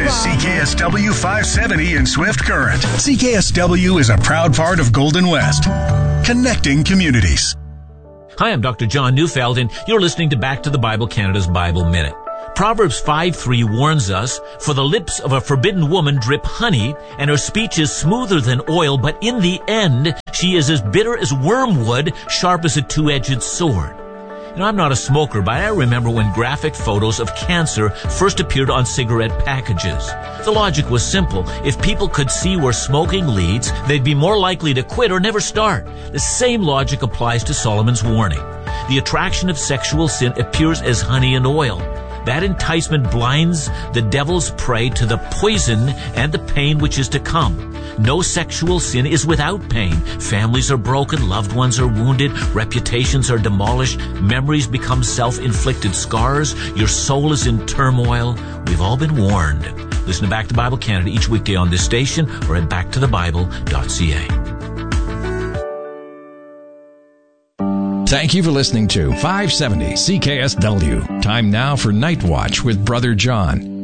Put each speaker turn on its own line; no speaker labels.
is CKSW 570 in Swift Current. CKSW is a proud part of Golden West, connecting communities.
Hi, I'm Dr. John Neufeld, and you're listening to Back to the Bible Canada's Bible Minute. Proverbs 5:3 warns us, "For the lips of a forbidden woman drip honey, and her speech is smoother than oil, but in the end she is as bitter as wormwood, sharp as a two-edged sword." You know, I'm not a smoker, but I remember when graphic photos of cancer first appeared on cigarette packages. The logic was simple. If people could see where smoking leads, they'd be more likely to quit or never start. The same logic applies to Solomon's warning. The attraction of sexual sin appears as honey and oil. That enticement blinds the devil's prey to the poison and the pain which is to come. No sexual sin is without pain. Families are broken, loved ones are wounded, reputations are demolished, memories become self-inflicted scars, your soul is in turmoil. We've all been warned. Listen to Back to Bible Canada each weekday on this station or at backtothebible.ca.
Thank you for listening to 570 CKSW. Time now for Night Watch with Brother John.